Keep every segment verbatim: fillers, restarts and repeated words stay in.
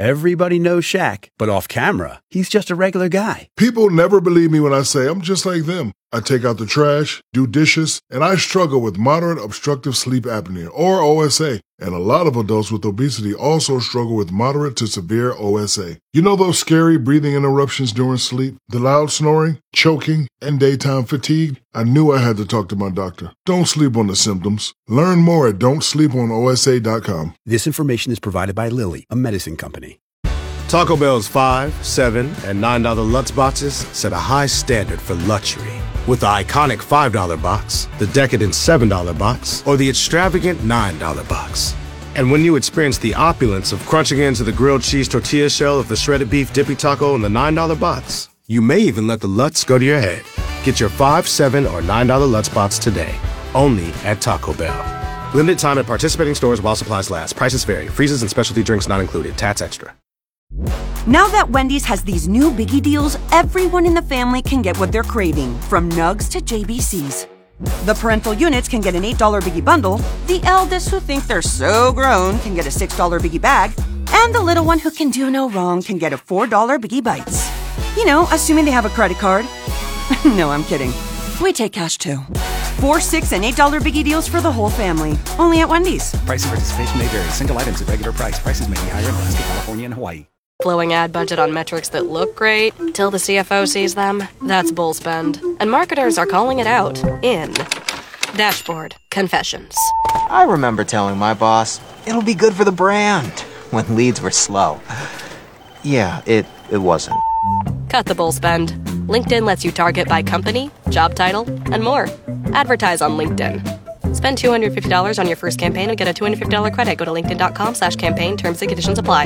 Everybody knows Shaq, but off camera, he's just a regular guy. People never believe me when I say I'm just like them. I take out the trash, do dishes, and I struggle with moderate obstructive sleep apnea, or O S A. And a lot of adults with obesity also struggle with moderate to severe O S A. You know those scary breathing interruptions during sleep, the loud snoring, choking, and daytime fatigue? I knew I had to talk to my doctor. Don't sleep on the symptoms. Learn more at don't sleep on O S A dot com. This information is provided by Lilly, a medicine company. Taco Bell's five, seven, and nine dollar Lutz boxes set a high standard for luxury. With the iconic five dollar box, the decadent seven dollar box, or the extravagant nine dollar box. And when you experience the opulence of crunching into the grilled cheese tortilla shell of the shredded beef dippy taco in the nine dollar box, you may even let the Lutz go to your head. Get your five, seven, or nine dollar Lutz box today, only at Taco Bell. Limited time at participating stores while supplies last. Prices vary. Freezes and specialty drinks not included. Tats extra. Now that Wendy's has these new biggie deals, everyone in the family can get what they're craving, from nugs to J B Cs. The parental units can get an eight dollar biggie bundle, the eldest who think they're so grown can get a six dollar biggie bag, and the little one who can do no wrong can get a four dollar biggie bites. You know, assuming they have a credit card. No, I'm kidding. We take cash too. Four, six, and eight dollar biggie deals for the whole family. Only at Wendy's. Price and participation may vary. Single items at regular price. Prices may be higher in Alaska, California, and Hawaii. Blowing ad budget on metrics that look great till the C F O sees them? That's bull spend. And marketers are calling it out in Dashboard Confessions. I remember telling my boss, it'll be good for the brand, when leads were slow. Yeah, it, it wasn't. Cut the bull spend. LinkedIn lets you target by company, job title, and more. Advertise on LinkedIn. Spend two hundred fifty dollars on your first campaign and get a two hundred fifty dollars credit. Go to linkedin.com slash campaign. Terms and conditions apply.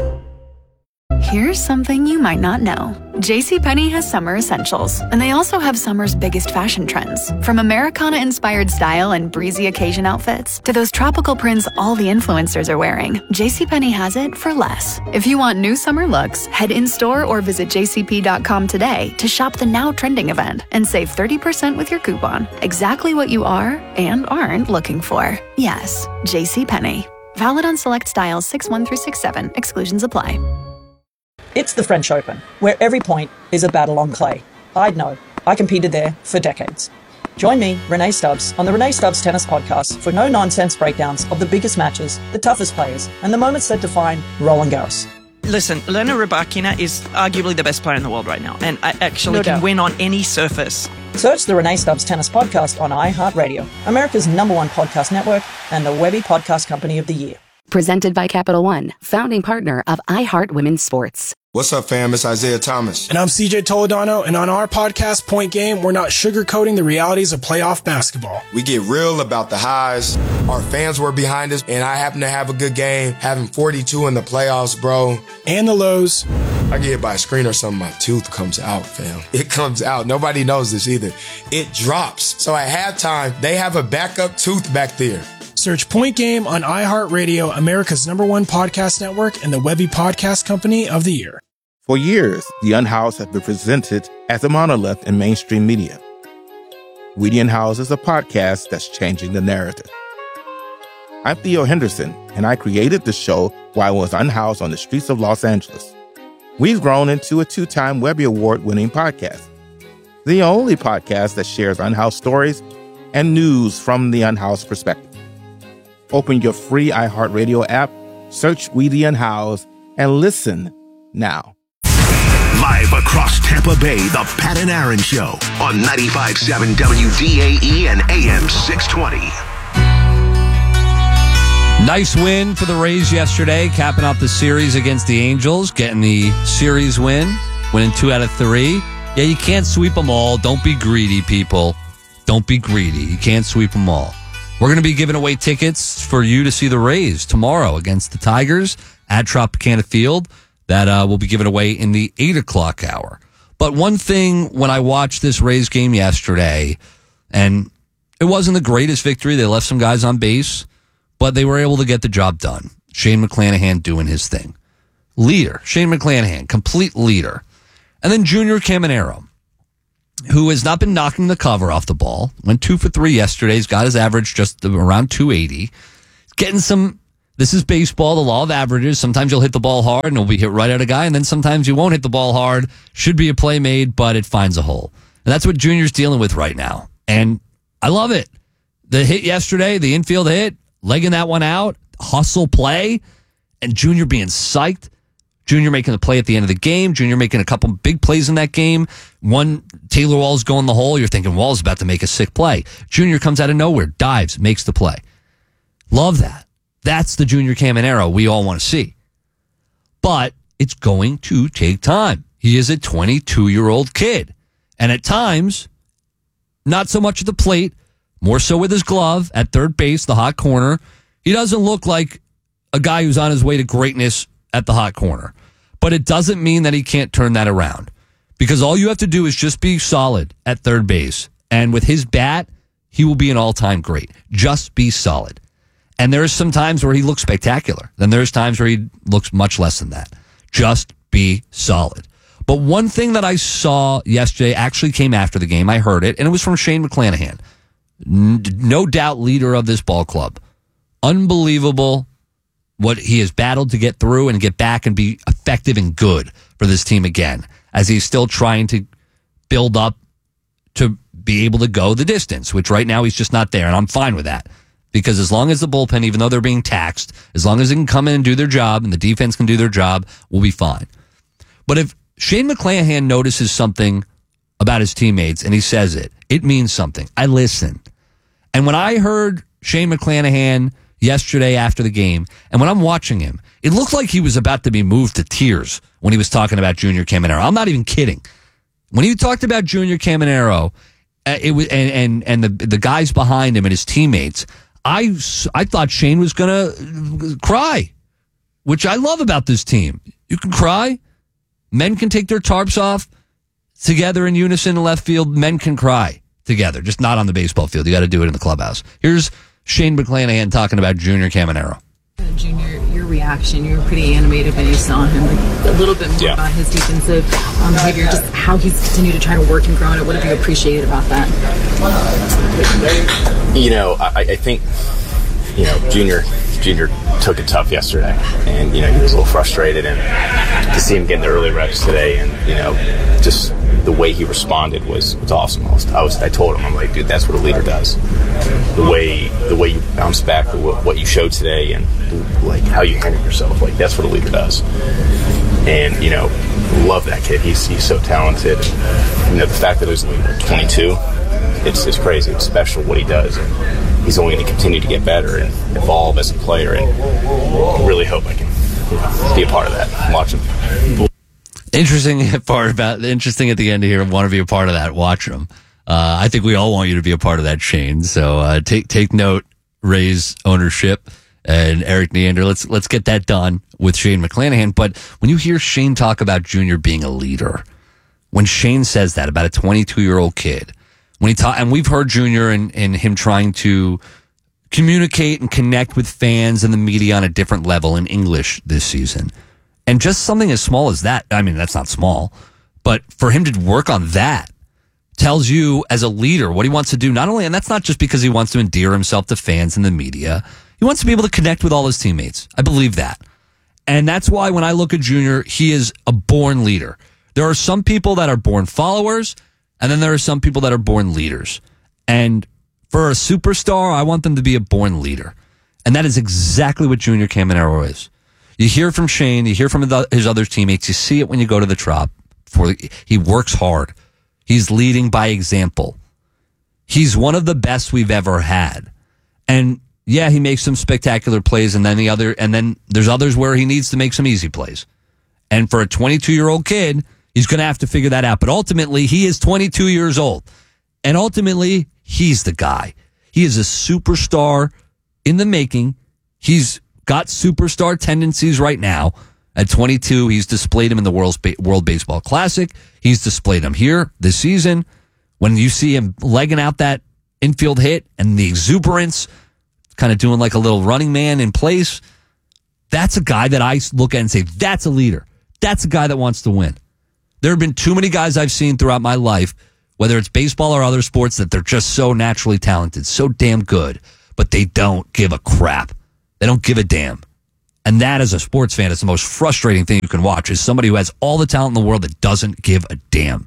Here's something you might not know. JCPenney has summer essentials, and they also have summer's biggest fashion trends. From Americana-inspired style and breezy occasion outfits to those tropical prints all the influencers are wearing, JCPenney has it for less. If you want new summer looks, head in-store or visit j c p dot com today to shop the now trending event and save thirty percent with your coupon. Exactly what you are and aren't looking for. Yes, JCPenney. Valid on select styles six one through six seven. Exclusions apply. It's the French Open, where every point is a battle on clay. I'd know. I competed there for decades. Join me, Renee Stubbs, on the Renee Stubbs Tennis Podcast for no-nonsense breakdowns of the biggest matches, the toughest players, and the moments that define Roland Garros. Listen, Elena Rybakina is arguably the best player in the world right now, and I actually No can doubt. win on any surface. Search the Renee Stubbs Tennis Podcast on iHeartRadio, America's number one podcast network, and the Webby Podcast Company of the Year. Presented by Capital One, founding partner of iHeart Women's Sports. What's up, fam? It's Isaiah Thomas. And I'm C J Toledano, and on our podcast, Point Game, we're not sugarcoating the realities of playoff basketball. We get real about the highs. Our fans were behind us, and I happen to have a good game, having forty-two in the playoffs, bro. And the lows. I get hit by a screen or something, my tooth comes out, fam. It comes out. Nobody knows this either. It drops. So at halftime, they have a backup tooth back there. Search Point Game on iHeartRadio, America's number one podcast network, and the Webby Podcast Company of the Year. For years, The Unhoused has been presented as a monolith in mainstream media. We the Unhoused is a podcast that's changing the narrative. I'm Theo Henderson, and I created the show while I was unhoused on the streets of Los Angeles. We've grown into a two-time Webby Award-winning podcast, the only podcast that shares unhoused stories and news from the unhoused perspective. Open your free iHeartRadio app, search We the Unhoused, and listen now. Live across Tampa Bay, the Pat and Aaron Show on ninety-five point seven W D A E and A M six twenty. Nice win for the Rays yesterday, capping off the series against the Angels, getting the series win, winning two out of three. Yeah, you can't sweep them all. Don't be greedy, people. Don't be greedy. You can't sweep them all. We're going to be giving away tickets for you to see the Rays tomorrow against the Tigers at Tropicana Field. That uh, will be given away in the eight o'clock hour. But one thing, when I watched this Rays game yesterday, and it wasn't the greatest victory. They left some guys on base, but they were able to get the job done. Shane McClanahan doing his thing. Leader. Shane McClanahan, complete leader. And then Junior Caminero, who has not been knocking the cover off the ball. Went two for three yesterday. He's got his average just around two eighty. Getting some This is baseball, the law of averages. Sometimes you'll hit the ball hard and it'll be hit right at a guy, and then sometimes you won't hit the ball hard. Should be a play made, but it finds a hole. And that's what Junior's dealing with right now. And I love it. The hit yesterday, the infield hit, legging that one out, hustle play, and Junior being psyched. Junior making the play at the end of the game. Junior making a couple big plays in that game. One, Taylor Wall's going the hole. You're thinking Wall's about to make a sick play. Junior comes out of nowhere, dives, makes the play. Love that. That's the Junior Caminero we all want to see. But it's going to take time. He is a twenty-two-year-old kid. And at times, not so much at the plate, more so with his glove at third base, the hot corner. He doesn't look like a guy who's on his way to greatness at the hot corner. But it doesn't mean that he can't turn that around. Because all you have to do is just be solid at third base. And with his bat, he will be an all-time great. Just be solid. And there's some times where he looks spectacular. Then there's times where he looks much less than that. Just be solid. But one thing that I saw yesterday actually came after the game. I heard it, and it was from Shane McClanahan. No doubt leader of this ball club. Unbelievable what he has battled to get through and get back and be effective and good for this team again, as he's still trying to build up to be able to go the distance, which right now he's just not there, and I'm fine with that. Because as long as the bullpen, even though they're being taxed, as long as they can come in and do their job and the defense can do their job, we'll be fine. But if Shane McClanahan notices something about his teammates and he says it, it means something. I listen. And when I heard Shane McClanahan yesterday after the game, and when I'm watching him, it looked like he was about to be moved to tears when he was talking about Junior Caminero. I'm not even kidding. When he talked about Junior Caminero, uh, it was and and and the the guys behind him and his teammates, I I thought Shane was gonna cry, which I love about this team. You can cry. Men can take their tarps off together in unison in left field. Men can cry together, just not on the baseball field. You got to do it in the clubhouse. Here's Shane McClanahan talking about Junior Caminero. Junior, your reaction, you were pretty animated when you saw him. Like, a little bit more yeah. about his defensive um, behavior, just how he's continued to try to work and grow on it. What have you appreciated about that? You know, I, I think, you know, Junior Junior took it tough yesterday, and, you know, he was a little frustrated, and to see him getting the early reps today, and, you know, just the way he responded was, was awesome. I, was, I, was, I told him, I'm like, dude, that's what a leader does. The way the way you bounce back, the, what you showed today, and like how you handle yourself, like that's what a leader does. And, you know, love that kid. He's he's so talented. And, you know, the fact that he's twenty-two, it's it's crazy. It's special what he does. And he's only going to continue to get better and evolve as a player. And I really hope I can, you know, be a part of that. Watch him. Interesting part about interesting at the end here. Want to be a part of that? Watch him. Uh, I think we all want you to be a part of that, Shane. So uh, take take note, Rays ownership and Eric Neander. Let's let's get that done with Shane McClanahan. But when you hear Shane talk about Junior being a leader, when Shane says that about a twenty-two-year-old kid, when he talk, and we've heard Junior and, and him trying to communicate and connect with fans and the media on a different level in English this season. And just something as small as that, I mean, that's not small, but for him to work on that tells you as a leader what he wants to do. Not only, and that's not just because he wants to endear himself to fans and the media. He wants to be able to connect with all his teammates. I believe that. And that's why when I look at Junior, he is a born leader. There are some people that are born followers, and then there are some people that are born leaders. And for a superstar, I want them to be a born leader. And that is exactly what Junior Caminero is. You hear from Shane, you hear from his other teammates, you see it when you go to the Trop. For he works hard. He's leading by example. He's one of the best we've ever had. And yeah, he makes some spectacular plays, and then the other, and then there's others where he needs to make some easy plays. And for a twenty-two-year-old kid, he's going to have to figure that out. But ultimately, he is twenty-two years old. And ultimately, he's the guy. He is a superstar in the making. He's got superstar tendencies right now. At twenty-two, he's displayed him in the World, World Baseball Classic. He's displayed him here this season. When you see him legging out that infield hit and the exuberance, kind of doing like a little running man in place, that's a guy that I look at and say, that's a leader. That's a guy that wants to win. There have been too many guys I've seen throughout my life, whether it's baseball or other sports, that they're just so naturally talented, so damn good, but they don't give a crap. They don't give a damn. And that, as a sports fan, is the most frustrating thing you can watch, is somebody who has all the talent in the world that doesn't give a damn.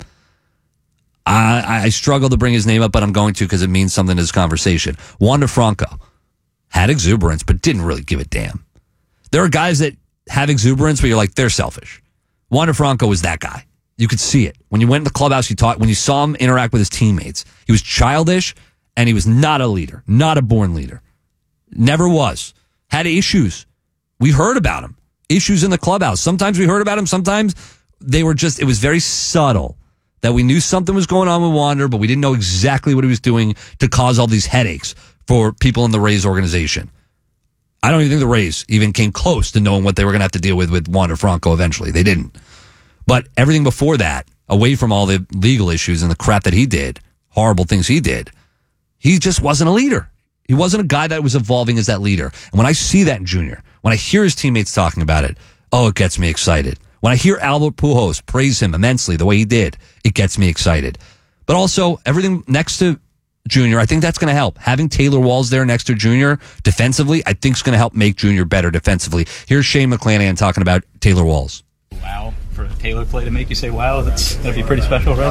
I, I struggle to bring his name up, but I'm going to because it means something to this conversation. Wander Franco had exuberance, but didn't really give a damn. There are guys that have exuberance, but you're like, they're selfish. Wander Franco was that guy. You could see it. When you went in the clubhouse, you talked, when you saw him interact with his teammates, he was childish, and he was not a leader, not a born leader. Never was. Had issues. We heard about him. Issues in the clubhouse. Sometimes we heard about him. Sometimes they were just, it was very subtle that we knew something was going on with Wander, but we didn't know exactly what he was doing to cause all these headaches for people in the Rays organization. I don't even think the Rays even came close to knowing what they were going to have to deal with with Wander Franco eventually. They didn't. But everything before that, away from all the legal issues and the crap that he did, horrible things he did, he just wasn't a leader. He wasn't a guy that was evolving as that leader. And when I see that in Junior, when I hear his teammates talking about it, oh, it gets me excited. When I hear Albert Pujols praise him immensely the way he did, it gets me excited. But also, everything next to Junior, I think that's going to help. Having Taylor Walls there next to Junior defensively, I think is going to help make Junior better defensively. Here's Shane McClanahan talking about Taylor Walls. Wow. For a Taylor play to make you say, wow, that's that'd be pretty special, right?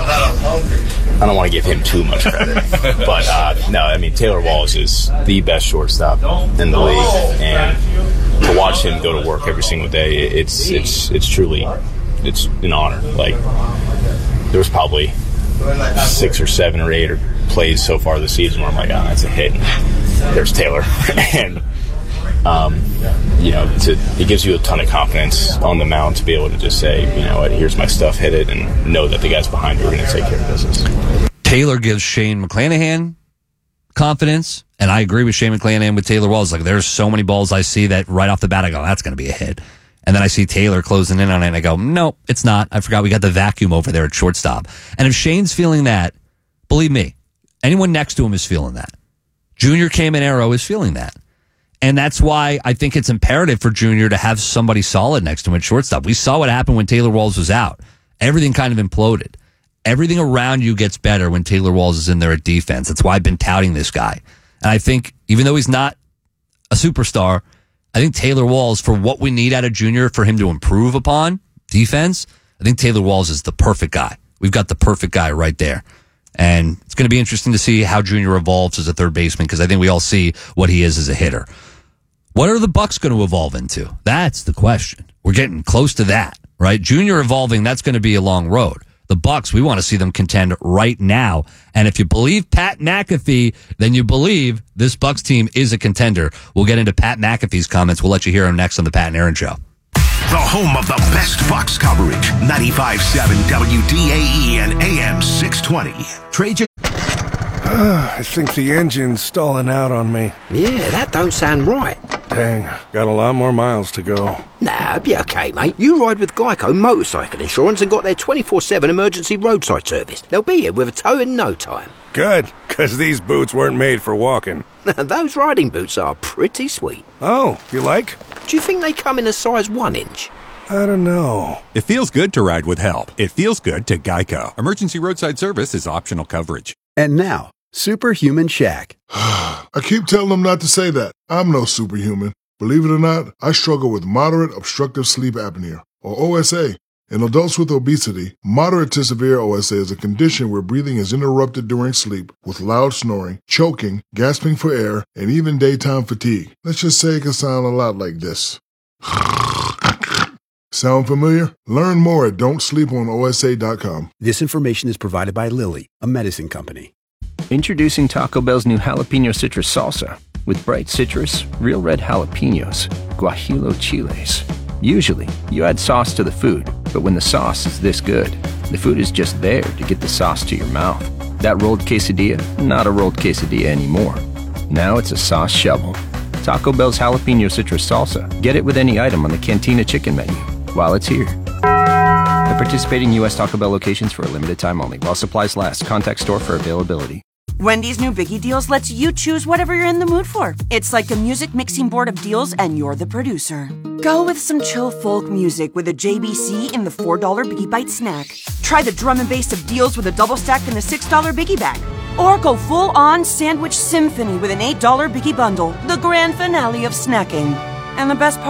I don't want to give him too much credit, but uh, no, I mean, Taylor Walls is the best shortstop in the league, and to watch him go to work every single day, it's it's it's truly, it's an honor. Like, there was probably six or seven or eight or plays so far this season where I'm like, oh, that's a hit. And there's Taylor, and Um, you know, to, it gives you a ton of confidence on the mound to be able to just say, you know what, here's my stuff, hit it, and know that the guys behind you are going to take care of business. Taylor gives Shane McClanahan confidence, and I agree with Shane McClanahan with Taylor Walls. Like, there's so many balls I see that right off the bat I go, that's going to be a hit. And then I see Taylor closing in on it, and I go, no, it's not. I forgot we got the vacuum over there at shortstop. And if Shane's feeling that, believe me, anyone next to him is feeling that. Junior Caminero is feeling that. And that's why I think it's imperative for Junior to have somebody solid next to him at shortstop. We saw what happened when Taylor Walls was out. Everything kind of imploded. Everything around you gets better when Taylor Walls is in there at defense. That's why I've been touting this guy. And I think, even though he's not a superstar, I think Taylor Walls, for what we need out of Junior for him to improve upon defense, I think Taylor Walls is the perfect guy. We've got the perfect guy right there. And it's going to be interesting to see how Junior evolves as a third baseman, because I think we all see what he is as a hitter. What are the Bucks going to evolve into? That's the question. We're getting close to that, right? Junior evolving, that's going to be a long road. The Bucks, we want to see them contend right now. And if you believe Pat McAfee, then you believe this Bucks team is a contender. We'll get into Pat McAfee's comments. We'll let you hear him next on the Pat and Aaron Show. The home of the best Bucks coverage. ninety-five point seven W D A E and A M six twenty. Trade your... I think the engine's stalling out on me. Yeah, that don't sound right. Dang, got a lot more miles to go. Nah, be okay, mate. You ride with Geico Motorcycle Insurance and got their twenty-four seven emergency roadside service. They'll be here with a tow in no time. Good, because these boots weren't made for walking. Those riding boots are pretty sweet. Oh, you like? Do you think they come in a size one inch? I don't know. It feels good to ride with help. It feels good to Geico. Emergency roadside service is optional coverage. And now, Superhuman Shaq. I keep telling them not to say that. I'm no superhuman. Believe it or not, I struggle with moderate obstructive sleep apnea, or O S A. In adults with obesity, moderate to severe O S A is a condition where breathing is interrupted during sleep with loud snoring, choking, gasping for air, and even daytime fatigue. Let's just say it can sound a lot like this. Sound familiar? Learn more at don't sleep on O S A dot com. This information is provided by Lilly, a medicine company. Introducing Taco Bell's new Jalapeno Citrus Salsa. With bright citrus, real red jalapenos, guajillo chiles. Usually, you add sauce to the food, but when the sauce is this good, the food is just there to get the sauce to your mouth. That rolled quesadilla, not a rolled quesadilla anymore. Now it's a sauce shovel. Taco Bell's Jalapeno Citrus Salsa. Get it with any item on the Cantina Chicken menu while it's here. At participating U S Taco Bell locations for a limited time only. While supplies last, contact store for availability. Wendy's new Biggie Deals lets you choose whatever you're in the mood for. It's like a music mixing board of deals, and you're the producer. Go with some chill folk music with a J B C in the four dollar Biggie Bite snack. Try the drum and bass of deals with a double stack in the six dollar Biggie Bag. Or go full-on sandwich symphony with an eight dollar Biggie Bundle, the grand finale of snacking. And the best part?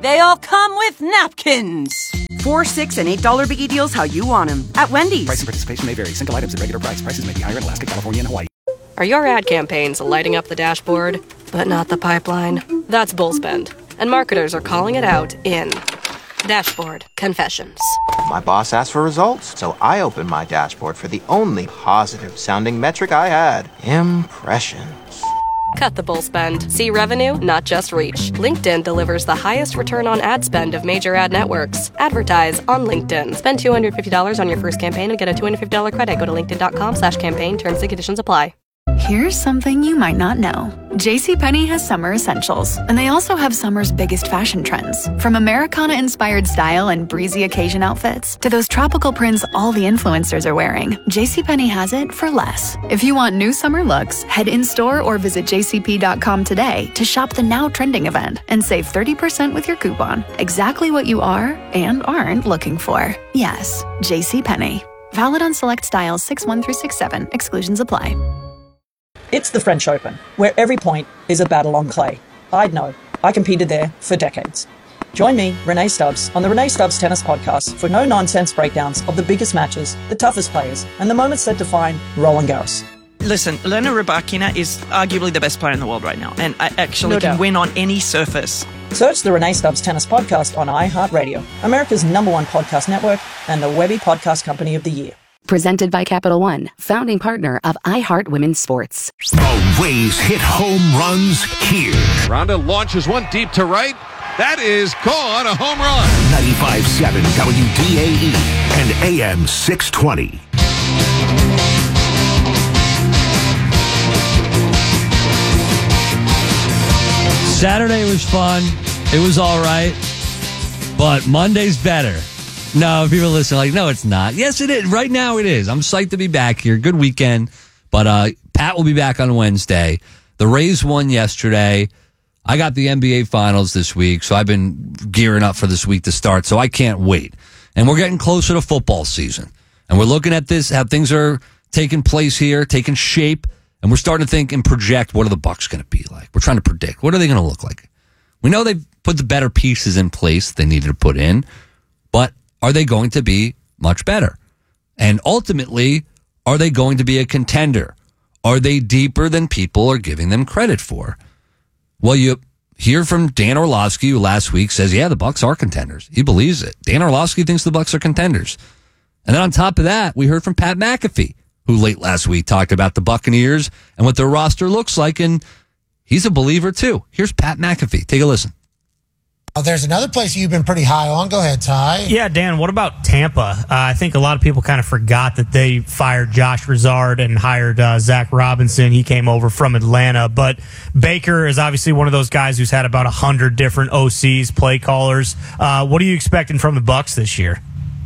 They all come with napkins. Four, six, and eight dollar biggie deals how you want them at Wendy's. Price and participation may vary. Single items at regular price. Prices may be higher in Alaska, California, and Hawaii. Are your ad campaigns lighting up the dashboard, but not the pipeline? That's Bullspend, and marketers are calling it out in Dashboard Confessions. My boss asked for results, so I opened my dashboard for the only positive-sounding metric I had: impressions. Cut the bull spend. See revenue, not just reach. LinkedIn delivers the highest return on ad spend of major ad networks. Advertise on LinkedIn. Spend two hundred fifty dollars on your first campaign and get a two hundred fifty dollars credit. Go to linkedin.com slash campaign. Terms and conditions apply. Here's something you might not know. JCPenney has summer essentials, and they also have summer's biggest fashion trends. From Americana-inspired style and breezy occasion outfits to those tropical prints all the influencers are wearing, JCPenney has it for less. If you want new summer looks, head in-store or visit j c p dot com today to shop the now trending event and save thirty percent with your coupon. Exactly what you are and aren't looking for. Yes, JCPenney. Valid on select styles six one through six seven. Exclusions apply. It's the French Open, where every point is a battle on clay. I'd know. I competed there for decades. Join me, Renee Stubbs, on the Renee Stubbs Tennis Podcast for no-nonsense breakdowns of the biggest matches, the toughest players, and the moments that define Roland Garros. Listen, Elena Rybakina is arguably the best player in the world right now, and I actually No can doubt. win on any surface. Search the Renee Stubbs Tennis Podcast on iHeartRadio, America's number one podcast network and the Webby Podcast Company of the Year. Presented by Capital One, founding partner of iHeart Women's Sports. The Rays hit home runs here. Ronda launches one deep to right. That is gone, a home run. ninety-five point seven W D A E and A M six twenty. Saturday was fun. It was all right. But Monday's better. No, people listen like, no, it's not. Yes, it is. Right now it is. I'm psyched to be back here. Good weekend. But uh, Pat will be back on Wednesday. The Rays won yesterday. I got the N B A Finals this week, so I've been gearing up for this week to start, so I can't wait. And we're getting closer to football season. And we're looking at this, how things are taking place here, taking shape, and we're starting to think and project what are the Bucs going to be like. We're trying to predict. What are they going to look like? We know they've put the better pieces in place they needed to put in, but are they going to be much better? And ultimately, are they going to be a contender? Are they deeper than people are giving them credit for? Well, you hear from Dan Orlovsky, who last week says, yeah, the Bucs are contenders. He believes it. Dan Orlovsky thinks the Bucs are contenders. And then on top of that, we heard from Pat McAfee, who late last week talked about the Buccaneers and what their roster looks like, and he's a believer too. Here's Pat McAfee. Take a listen. Oh, there's another place you've been pretty high on. Go ahead, Ty. Yeah, Dan, what about Tampa? Uh, I think a lot of people kind of forgot that they fired Josh Rizard and hired uh, Zach Robinson. He came over from Atlanta. But Baker is obviously one of those guys who's had about one hundred different O Cs, play callers. Uh, what are you expecting from the Bucs this year?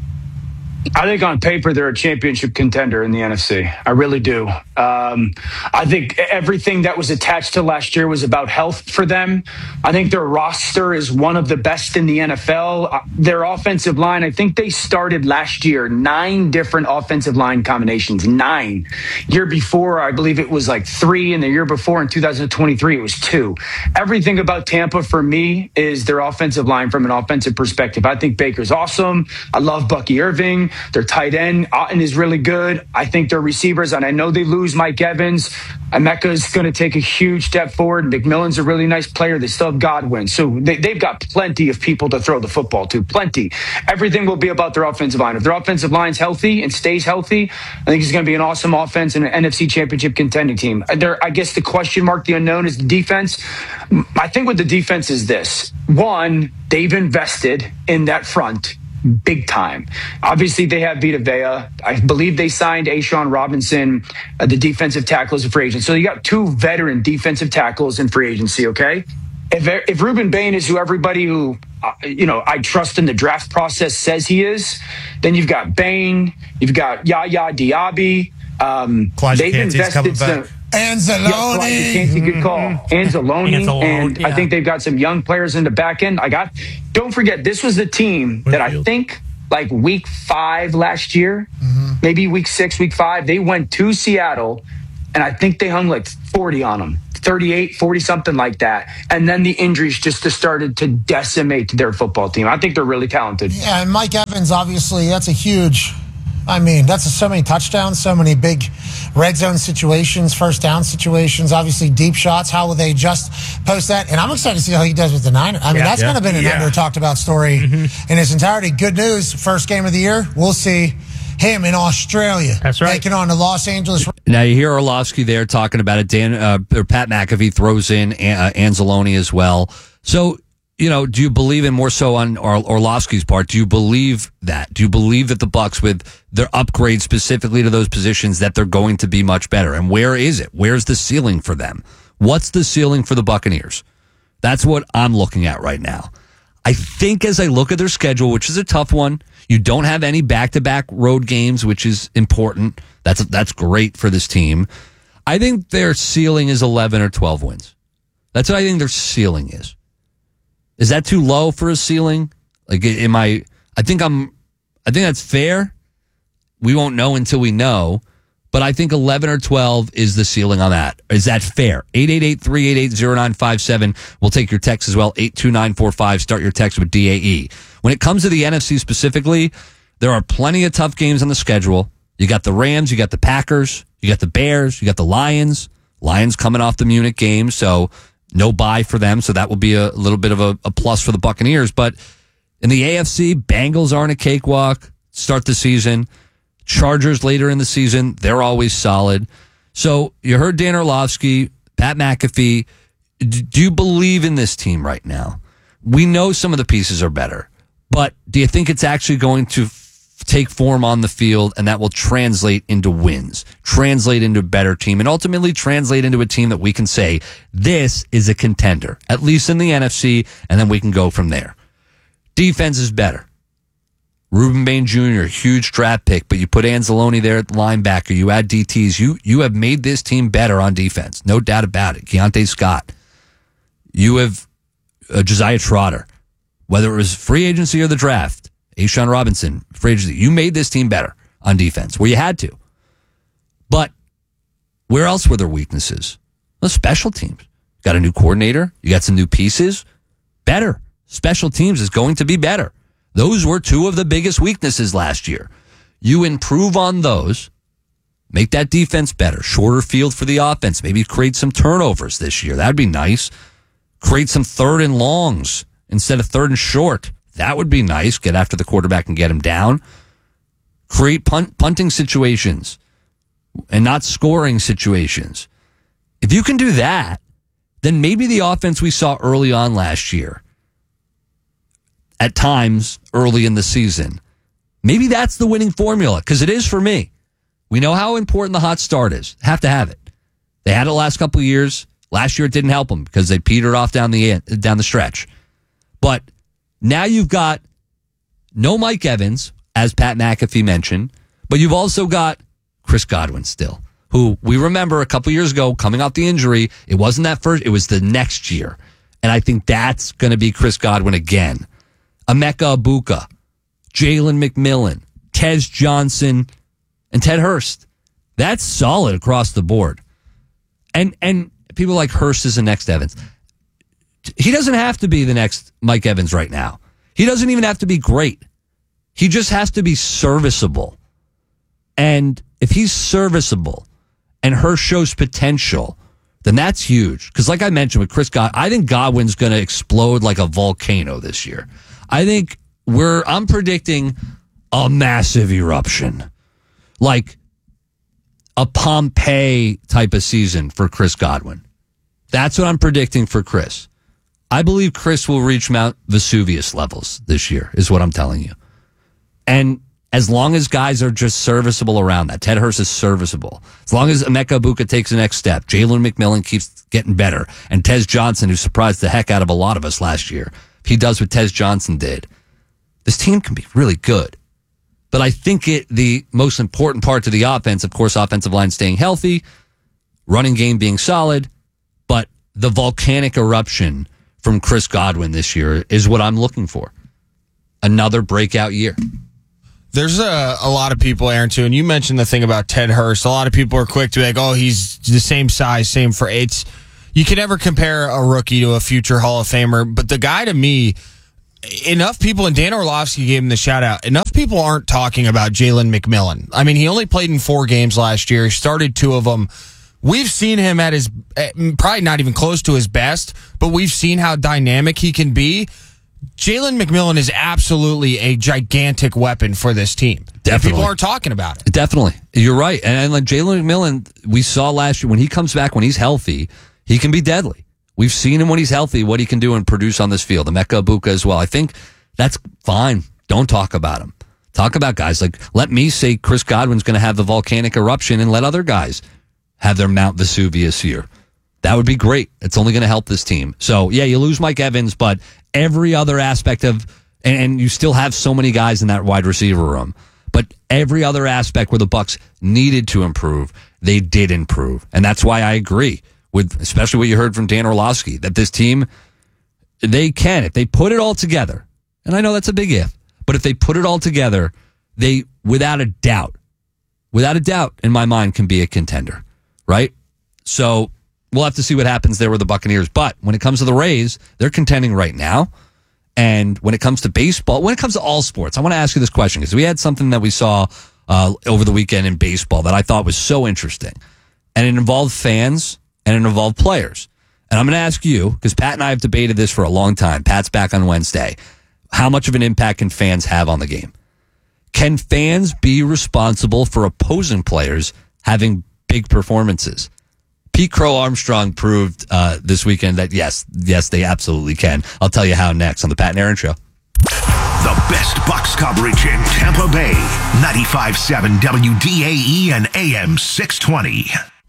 I think on paper they're a championship contender in the N F C. I really do. Um, I think everything that was attached to last year was about health for them. I think their roster is one of the best in the N F L. Uh, their offensive line, I think they started last year nine different offensive line combinations. Nine. Year before, I believe it was like three, and the year before in two thousand twenty-three, it was two. Everything about Tampa for me is their offensive line from an offensive perspective. I think Baker's awesome. I love Bucky Irving. Their tight end, Otten, is really good. I think their receivers, and I know they lose Mike Evans. Emeka's going to take a huge step forward. McMillan's a really nice player. They still have Godwin. So they, they've got plenty of people to throw the football to. Plenty. Everything will be about their offensive line. If their offensive line's healthy and stays healthy, I think it's going to be an awesome offense and an N F C championship contending team. There, I guess the question mark, the unknown, is the defense. I think with the defense is this. One, they've invested in that front big time. Obviously, they have Vita Vea. I believe they signed Ashawn Robinson, uh, the defensive tackle, as a free agent. So you got two veteran defensive tackles in free agency, okay? If, if Ruben Bain is who everybody who, uh, you know, I trust in the draft process says he is, then you've got Bain, you've got Yaya Diaby. Um, they've invested some. Anzalone. Yeah, good call. Anzalone. Anzalone, and yeah. I think they've got some young players in the back end. I got, don't forget, this was the team that I think like week five last year, mm-hmm. maybe week six, week five, they went to Seattle, and I think they hung like forty on them. thirty-eight, forty, something like that. And then the injuries just started to decimate their football team. I think they're really talented. Yeah, and Mike Evans, obviously, that's a huge, I mean, that's so many touchdowns, so many big red zone situations, first down situations, obviously deep shots. How will they just post that? And I'm excited to see how he does with the Niners. I mean, Yeah, that's yeah, kind of been an yeah. under talked about story Mm-hmm. in its entirety. Good news, first game of the year, we'll see him in Australia. That's right. Taking on the Los Angeles. Now you hear Orlovsky there talking about it. Dan uh, or Pat McAfee throws in uh, Anzalone as well. So, you know, do you believe in more so on or- Orlovsky's part? Do you believe that? Do you believe that the Bucs, with their upgrades specifically to those positions, that they're going to be much better? And where is it? Where's the ceiling for them? What's the ceiling for the Buccaneers? That's what I'm looking at right now. I think as I look at their schedule, which is a tough one, you don't have any back-to-back road games, which is important. That's that's great for this team. I think their ceiling is eleven or twelve wins. That's what I think their ceiling is. Is that too low for a ceiling? Like, am I? I think I'm. I think that's fair. We won't know until we know. But I think eleven or twelve is the ceiling on that. Is that fair? eight eight eight, three eight eight, zero nine five seven. We'll take your text as well. eight two nine four five. Start your text with D A E. When it comes to the N F C specifically, there are plenty of tough games on the schedule. You got the Rams, you got the Packers, you got the Bears, you got the Lions. Lions coming off the Munich game, so no bye for them. So that will be a little bit of a, a plus for the Buccaneers. But in the A F C, Bengals aren't a cakewalk. Start the season. Chargers later in the season, they're always solid. So you heard Dan Orlovsky, Pat McAfee. D- do you believe in this team right now? We know some of the pieces are better, but do you think it's actually going to f- take form on the field and that will translate into wins, translate into a better team, and ultimately translate into a team that we can say, this is a contender, at least in the N F C, and then we can go from there. Defense is better. Ruben Bain Junior, huge draft pick, but you put Anzalone there at linebacker. You add D Ts. You you have made this team better on defense. No doubt about it. Keontae Scott. You have uh, Josiah Trotter. Whether it was free agency or the draft, A'Shawn Robinson, free agency. You made this team better on defense where you had to. But where else were there weaknesses? The special teams. You got a new coordinator. You got some new pieces. Better. Special teams is going to be better. Those were two of the biggest weaknesses last year. You improve on those, make that defense better, shorter field for the offense, maybe create some turnovers this year. That'd be nice. Create some third and longs instead of third and short. That would be nice. Get after the quarterback and get him down. Create punt, punting situations and not scoring situations. If you can do that, then maybe the offense we saw early on last year, at times early in the season, maybe that's the winning formula, because it is for me. We know how important the hot start is. Have to have it. They had it the last couple of years. Last year it didn't help them because they petered off down the end, down the stretch. But now you've got no Mike Evans, as Pat McAfee mentioned, but you've also got Chris Godwin still, who we remember a couple years ago coming off the injury. It wasn't that first, it was the next year. And I think that's going to be Chris Godwin again. Emeka Ibuka, Jalen McMillan, Tez Johnson, and Ted Hurst. That's solid across the board. And and people like Hurst is the next Evans. He doesn't have to be the next Mike Evans right now. He doesn't even have to be great. He just has to be serviceable. And if he's serviceable and Hurst shows potential, then that's huge. Because like I mentioned with Chris Godwin, I think Godwin's going to explode like a volcano this year. I think we're, I'm predicting a massive eruption. Like a Pompeii type of season for Chris Godwin. That's what I'm predicting for Chris. I believe Chris will reach Mount Vesuvius levels this year, is what I'm telling you. And as long as guys are just serviceable around that, Ted Hurst is serviceable. As long as Emeka Ibuka takes the next step, Jalen McMillan keeps getting better, and Tez Johnson, who surprised the heck out of a lot of us last year, if he does what Tez Johnson did, this team can be really good. But I think it the most important part to the offense, of course, offensive line staying healthy, running game being solid, but the volcanic eruption from Chris Godwin this year is what I'm looking for. Another breakout year. There's a, a lot of people, Aaron, too, and you mentioned the thing about Ted Hurst. A lot of people are quick to be like, oh, he's the same size, same for eights. you can never compare a rookie to a future Hall of Famer, but the guy to me, enough people, and Dan Orlovsky gave him the shout out, enough people aren't talking about Jalen McMillan. I mean, he only played in four games last year. He started two of them. We've seen him at his, probably not even close to his best, but we've seen how dynamic he can be. Jalen McMillan is absolutely a gigantic weapon for this team. Definitely. People aren't talking about it. Definitely. You're right. And, and like Jalen McMillan, we saw last year, when he comes back, when he's healthy, he can be deadly. We've seen him when he's healthy, what he can do and produce on this field. Emeka Egbuka as well. I think that's fine. Don't talk about him. Talk about guys like, let me say Chris Godwin's going to have the volcanic eruption and let other guys have their Mount Vesuvius here. That would be great. It's only going to help this team. So, yeah, you lose Mike Evans, but every other aspect of, and, and you still have so many guys in that wide receiver room, but every other aspect where the Bucs needed to improve, they did improve. And that's why I agree with, especially what you heard from Dan Orlovsky, that this team, they can, if they put it all together, and I know that's a big if, but if they put it all together, they, without a doubt, without a doubt, in my mind, can be a contender, right? So we'll have to see what happens there with the Buccaneers. But when it comes to the Rays, they're contending right now. And when it comes to baseball, when it comes to all sports, I want to ask you this question, because we had something that we saw uh, over the weekend in baseball that I thought was so interesting. And it involved fans and it involved players. And I'm going to ask you, because Pat and I have debated this for a long time. Pat's back on Wednesday. How much of an impact can fans have on the game? Can fans be responsible for opposing players having big performances? Pete Crow Armstrong proved uh, this weekend that yes, yes, they absolutely can. I'll tell you how next on the Pat and Aaron Show. The best Bucs coverage in Tampa Bay. ninety-five point seven W D A E and A M six twenty.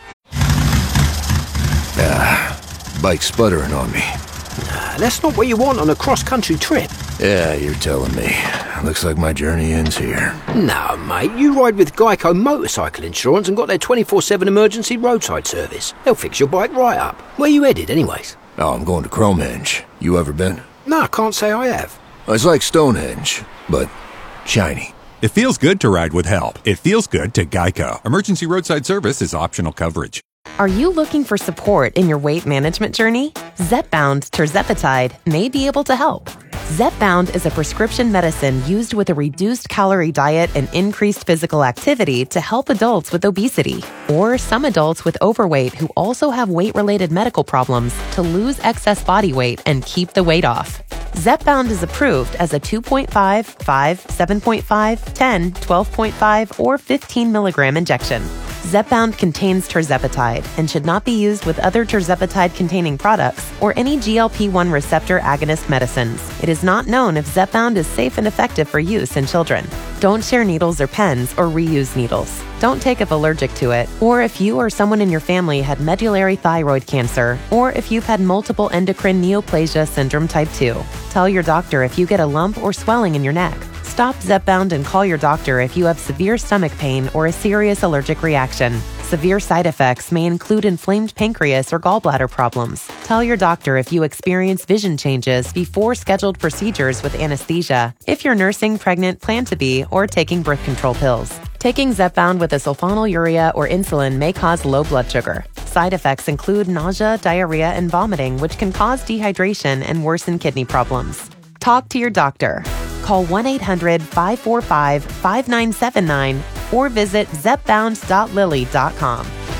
Ah, bike's sputtering on me. Nah, that's not what you want on a cross-country trip. Yeah, you're telling me. Looks like my journey ends here. No, mate, you ride with Geico Motorcycle Insurance and got their twenty-four seven emergency roadside service. They'll fix your bike right up. Where you headed, anyways? Oh, I'm going to Cromenge. You ever been? No, I can't say I have. It's like Stonehenge, but shiny. It feels good to ride with help. It feels good to Geico. Emergency roadside service is optional coverage. Are you looking for support in your weight management journey? Zepbound tirzepatide may be able to help. Zepbound is a prescription medicine used with a reduced calorie diet and increased physical activity to help adults with obesity, or some adults with overweight who also have weight-related medical problems to lose excess body weight and keep the weight off. Zepbound is approved as a two point five, five, seven point five, ten, twelve point five, or fifteen milligram injection. Zepbound contains tirzepatide and should not be used with other tirzepatide-containing products or any G L P one receptor agonist medicines. It is not known if Zepbound is safe and effective for use in children. Don't share needles or pens or reuse needles. Don't take if allergic to it, or if you or someone in your family had medullary thyroid cancer, or if you've had multiple endocrine neoplasia syndrome type two. Tell your doctor if you get a lump or swelling in your neck. Stop Zepbound and call your doctor if you have severe stomach pain or a serious allergic reaction. Severe side effects may include inflamed pancreas or gallbladder problems. Tell your doctor if you experience vision changes before scheduled procedures with anesthesia, if you're nursing, pregnant, plan to be, or taking birth control pills. Taking Zepbound with a sulfonylurea or insulin may cause low blood sugar. Side effects include nausea, diarrhea, and vomiting, which can cause dehydration and worsen kidney problems. Talk to your doctor. Call one eight hundred, five four five, five nine seven nine or visit zepbound dot lilly dot com.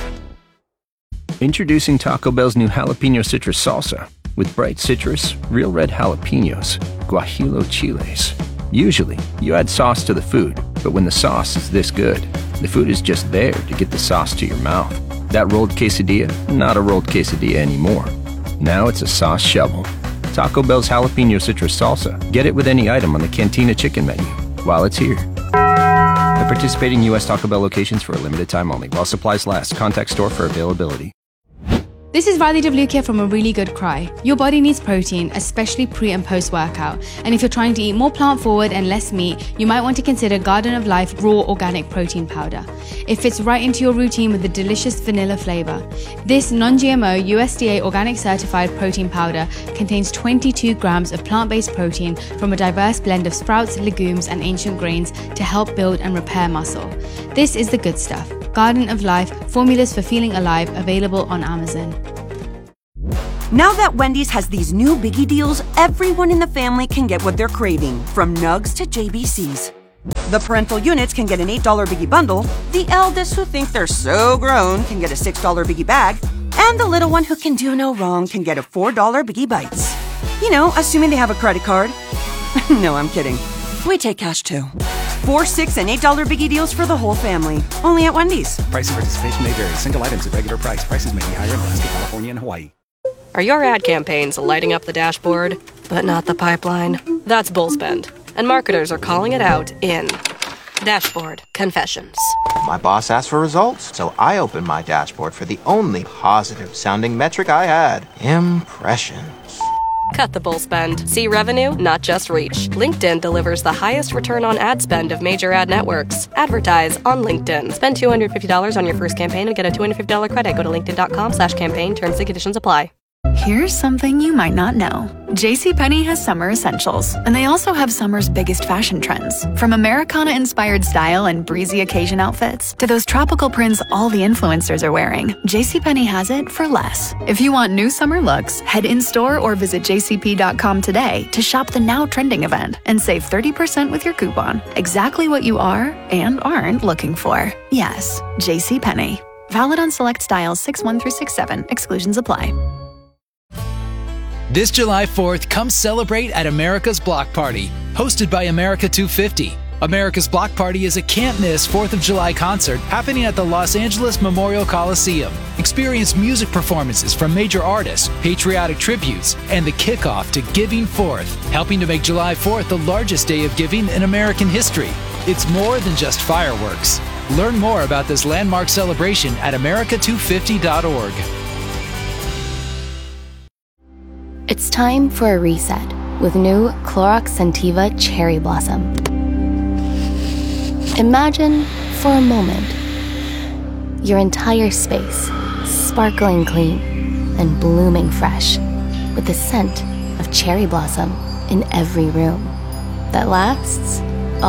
Introducing Taco Bell's new jalapeno citrus salsa with bright citrus, real red jalapenos, guajillo chiles. Usually, you add sauce to the food, but when the sauce is this good, the food is just there to get the sauce to your mouth. That rolled quesadilla, not a rolled quesadilla anymore. Now it's a sauce shovel. Taco Bell's jalapeno citrus salsa. Get it with any item on the Cantina chicken menu while it's here. At participating U S Taco Bell locations for a limited time only. While supplies last, contact store for availability. This is Radhi Devlukia from A Really Good Cry. Your body needs protein, especially pre and post workout. And if you're trying to eat more plant forward and less meat, you might want to consider Garden of Life Raw Organic Protein Powder. It fits right into your routine with a delicious vanilla flavor. This non-G M O U S D A organic certified protein powder contains twenty-two grams of plant-based protein from a diverse blend of sprouts, legumes, and ancient grains to help build and repair muscle. This is the good stuff. Garden of Life, formulas for feeling alive, available on Amazon. Now that Wendy's has these new biggie deals, everyone in the family can get what they're craving, from nugs to J B Cs. The parental units can get an eight dollar biggie bundle, the eldest who think they're so grown can get a six dollar biggie bag, and the little one who can do no wrong can get a four dollar biggie bites. You know, assuming they have a credit card. No, I'm kidding. We take cash too. Four, six, and eight dollar biggie deals for the whole family. Only at Wendy's. Price and participation may vary. Single items at regular price. Prices may be higher in Alaska, California, and Hawaii. Are your ad campaigns lighting up the dashboard, but not the pipeline? That's Bullspend, and marketers are calling it out in Dashboard Confessions. My boss asked for results, so I opened my dashboard for the only positive-sounding metric I had. Impressions. Cut the bull spend. See revenue, not just reach. LinkedIn delivers the highest return on ad spend of major ad networks. Advertise on LinkedIn. Spend two hundred fifty dollars on your first campaign and get a two hundred fifty dollars credit. Go to linkedin.com slash campaign. Terms and conditions apply. Here's something you might not know. JCPenney has summer essentials, and they also have summer's biggest fashion trends. From Americana-inspired style and breezy occasion outfits to those tropical prints all the influencers are wearing, JCPenney has it for less. If you want new summer looks, head in-store or visit j c p dot com today to shop the now trending event and save thirty percent with your coupon. Exactly what you are and aren't looking for. Yes, JCPenney. Valid on select styles six one through six seven. Exclusions apply. This July fourth, come celebrate at America's Block Party, hosted by America two fifty. America's Block Party is a can't-miss fourth of July concert happening at the Los Angeles Memorial Coliseum. Experience music performances from major artists, patriotic tributes, and the kickoff to Giving Fourth, helping to make July fourth the largest day of giving in American history. It's more than just fireworks. Learn more about this landmark celebration at america two fifty dot org. It's time for a reset with new Clorox Scentiva Cherry Blossom. Imagine, for a moment, your entire space sparkling clean and blooming fresh with the scent of cherry blossom in every room that lasts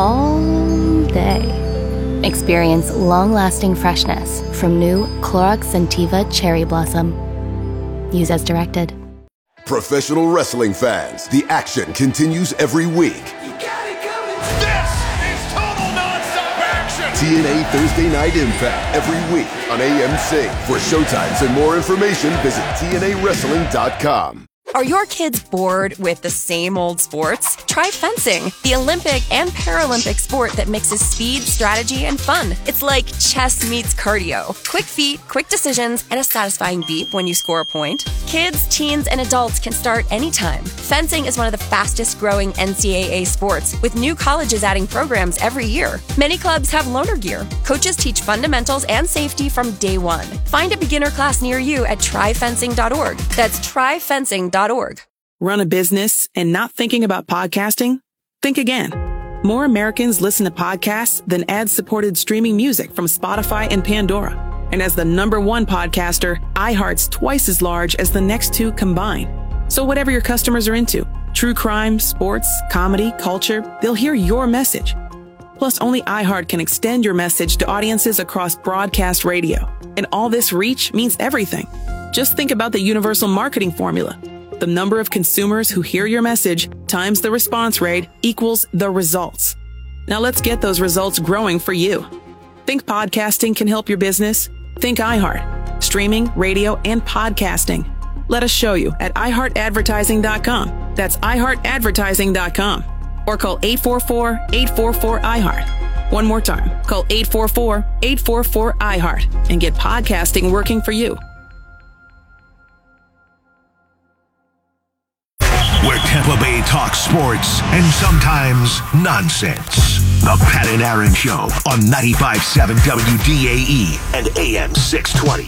all day. Experience long-lasting freshness from new Clorox Scentiva Cherry Blossom. Use as directed. Professional wrestling fans, the action continues every week. You got it coming. This is total nonstop action. T N A Thursday Night Impact every week on A M C. For showtimes and more information, visit T N A wrestling dot com. Are your kids bored with the same old sports? Try fencing, the Olympic and Paralympic sport that mixes speed, strategy, and fun. It's like chess meets cardio. Quick feet, quick decisions, and a satisfying beep when you score a point. Kids, teens, and adults can start anytime. Fencing is one of the fastest growing N C double A sports, with new colleges adding programs every year. Many clubs have loaner gear. Coaches teach fundamentals and safety from day one. Find a beginner class near you at try fencing dot org. That's try fencing dot org. Run a business and not thinking about podcasting? Think again. More Americans listen to podcasts than ad-supported streaming music from Spotify and Pandora. And as the number one podcaster, iHeart's twice as large as the next two combined. So whatever your customers are into, true crime, sports, comedy, culture, they'll hear your message. Plus, only iHeart can extend your message to audiences across broadcast radio. And all this reach means everything. Just think about the universal marketing formula. The number of consumers who hear your message times the response rate equals the results. Now let's get those results growing for you. Think podcasting can help your business? Think iHeart. Streaming, radio, and podcasting. Let us show you at i heart advertising dot com. That's i heart advertising dot com. Or call eight four four, eight four four, I heart. One more time. Call eight four four, eight four four, I heart and get podcasting working for you. Where Tampa Bay talks sports and sometimes nonsense. The Pat and Aaron Show on ninety-five point seven W D A E and A M six twenty.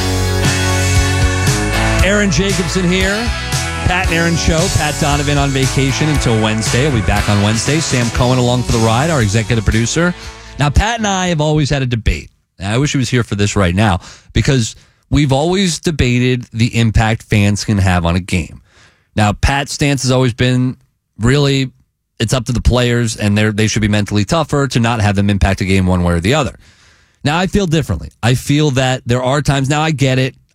Aaron Jacobson here. Pat and Aaron Show. Pat Donovan on vacation until Wednesday. We'll be back on Wednesday. Sam Cohen along for the ride, our executive producer. Now, Pat and I have always had a debate. I wish he was here for this right now because we've always debated the impact fans can have on a game. Now, Pat's stance has always been really it's up to the players and they they should be mentally tougher to not have them impact a game one way or the other. Now, I feel differently. I feel that there are times, now I get it.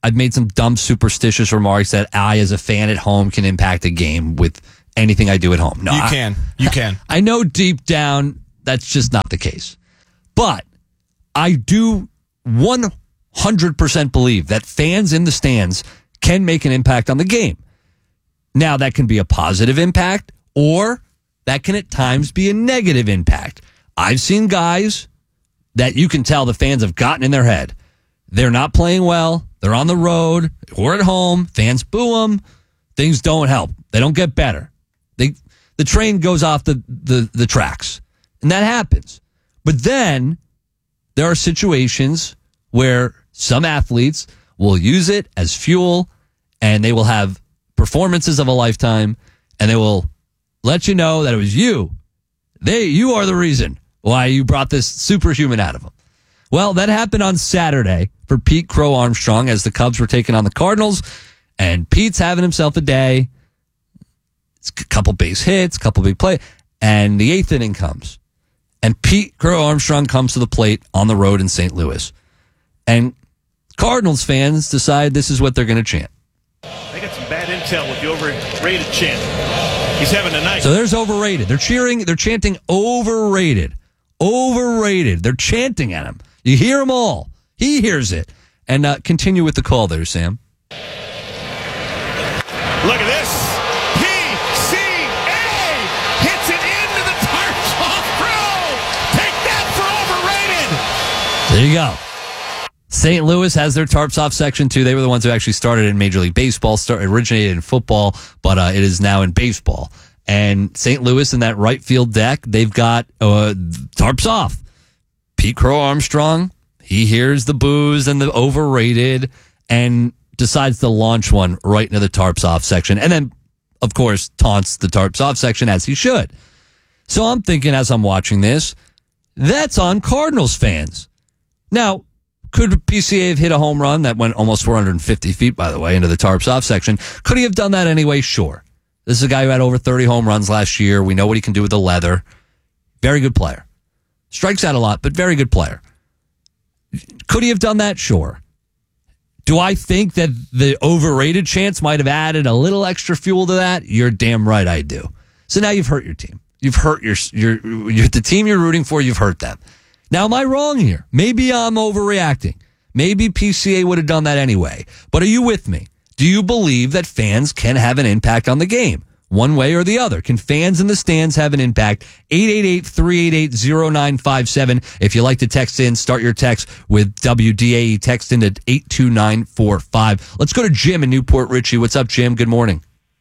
I've made some dumb superstitious remarks that I, as a fan at home, can impact a game with anything I do at home. No, you I, can. You can. I know deep down that's just not the case. But I do one hundred percent believe that fans in the stands can make an impact on the game. Now, that can be a positive impact, or that can at times be a negative impact. I've seen guys that you can tell the fans have gotten in their head. They're not playing well. They're on the road or at home. Fans boo them. Things don't help. They don't get better. They the train goes off the, the, the tracks. And that happens. But then there are situations where some athletes will use it as fuel, and they will have performances of a lifetime, and they will let you know that it was you. They, you are the reason why you brought this superhuman out of them. Well, that happened on Saturday for Pete Crow Armstrong as the Cubs were taking on the Cardinals, and Pete's having himself a day. It's a couple base hits, a couple big plays, and the eighth inning comes. And Pete Crow Armstrong comes to the plate on the road in Saint Louis. And Cardinals fans decide this is what they're going to chant. They got some bad intel with the overrated chant. He's having a night. So there's overrated. They're cheering, they're chanting overrated. Overrated. They're chanting at him. You hear them all. He hears it. And uh, continue with the call there, Sam. Look at this. P C A hits it into the tarps off Crow. Take that for overrated. There you go. Saint Louis has their tarps off section too. They were the ones who actually started in Major League Baseball, start, originated in football, but uh, it is now in baseball. And Saint Louis in that right field deck, they've got uh, tarps off. Pete Crow Armstrong, he hears the boos and the overrated and decides to launch one right into the tarps off section. And then, of course, taunts the tarps off section as he should. So I'm thinking as I'm watching this, that's on Cardinals fans. Now, could P C A have hit a home run that went almost four hundred fifty feet, by the way, into the tarps off section? Could he have done that anyway? Sure. This is a guy who had over thirty home runs last year. We know what he can do with the leather. Very good player. Strikes out a lot, but very good player. Could he have done that? Sure. Do I think that the overrated chance might have added a little extra fuel to that? You're damn right I do. So now you've hurt your team. You've hurt your, your, your the team you're rooting for, you've hurt them. Now, am I wrong here? Maybe I'm overreacting. Maybe P C A would have done that anyway. But are you with me? Do you believe that fans can have an impact on the game? One way or the other. Can fans in the stands have an impact? eight eight eight, three eight eight, zero nine five seven. If you like to text in, start your text with W D A E. Text in to eight two nine four five. Let's go to Jim in Newport Richie. What's up, Jim? Good morning.